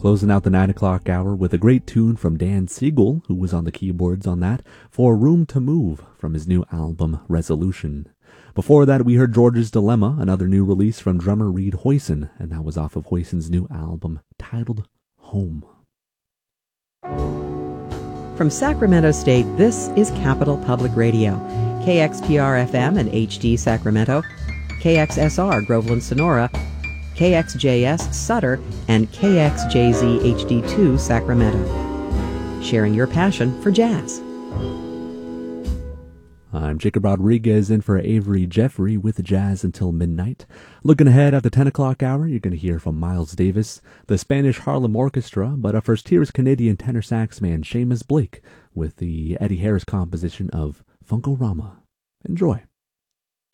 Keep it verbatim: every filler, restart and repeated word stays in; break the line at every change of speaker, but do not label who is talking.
Closing out the nine o'clock hour with a great tune from Dan Siegel, who was on the keyboards on that, for Room to Move from his new album, Resolution. Before that, we heard George's Dilemma, another new release from drummer Reed Hoyson, and that was off of Hoyson's new album, titled Home.
From Sacramento State, this is Capital Public Radio, K X P R F M and H D Sacramento, K X S R Groveland Sonora, K X J S Sutter, and K X J Z H D two Sacramento. Sharing your passion for jazz.
I'm Jacob Rodriguez in for Avery Jeffrey with Jazz Until Midnight. Looking ahead at the ten o'clock hour, you're going to hear from Miles Davis, the Spanish Harlem Orchestra, but up first here is Canadian tenor sax man Seamus Blake with the Eddie Harris composition of Funko-Rama. Enjoy.